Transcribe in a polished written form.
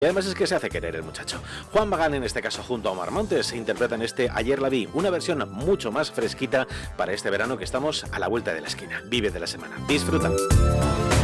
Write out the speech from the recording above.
Y además es que se hace querer el muchacho. Juan Magán, en este caso junto a Omar Montes, interpretan este Ayer la vi, una versión mucho más fresquita para este verano que estamos a la vuelta de la esquina. Vive de la semana. Disfruta.